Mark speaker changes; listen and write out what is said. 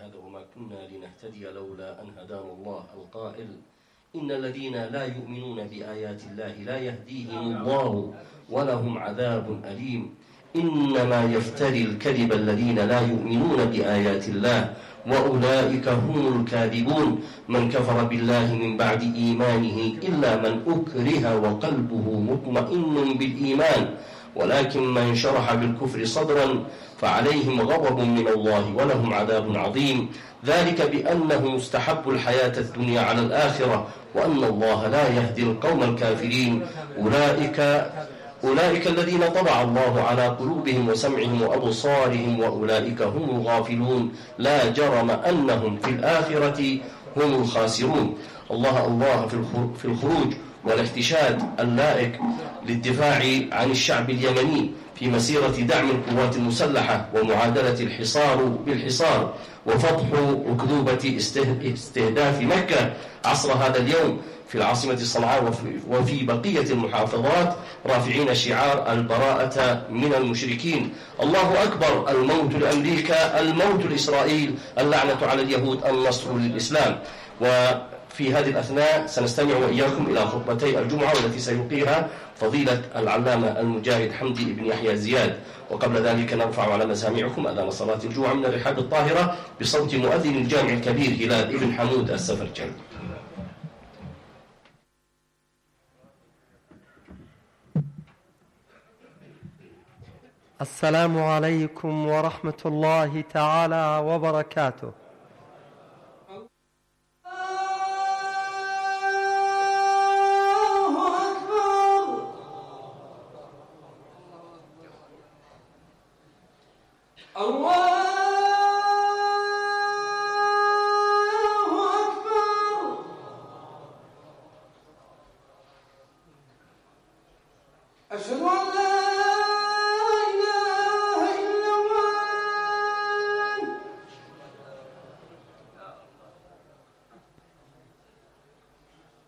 Speaker 1: هذا وما كنا لنهتدي لولا أن هدانا الله القائل إن الذين لا يؤمنون بآيات الله لا يهديهم الله ولهم عذاب أليم. إنما يفتري الكذب الذين لا يؤمنون بآيات الله وأولئك هم الكاذبون. من كفر بالله من بعد إيمانه إلا من أكره وقلبه مطمئن بالإيمان ولكن من شرح بالكفر صدرا فعليهم غضب من الله ولهم عذاب عظيم. ذلك بأنه مستحب الحياة الدنيا على الآخرة وأن الله لا يهدي القوم الكافرين. أولئك الذين طبع الله على قلوبهم وسمعهم وأبصارهم وأولئك هم الغافلون لا جرم أنهم في الآخرة هم الخاسرون. الله في الخروج والاحتشاد اللائق للدفاع عن الشعب اليمني في مسيرة دعم القوات المسلحة ومعادلة الحصار بالحصار وفتح أكذوبة استهداف مكة عصر هذا اليوم في العاصمة صنعاء وفي بقية المحافظات رافعين شعار البراءة من المشركين. الله أكبر، الموت لأمريكا، الموت لإسرائيل، اللعنة على اليهود، النصر للإسلام. وفي هذه الأثناء سنستمع وإياكم إلى خطبتي الجمعة والتي سيلقيها فضيلة العلامة المجاهد حمدي بن يحيى زياد. وقبل ذلك نرفع على مسامعكم أذان صلاة الجمعة من الرحاب الطاهرة بصوت مؤذن الجامع الكبير هلال ابن حمود السفرجل.
Speaker 2: السلام عليكم ورحمة الله تعالى وبركاته.
Speaker 3: أشهد أن لا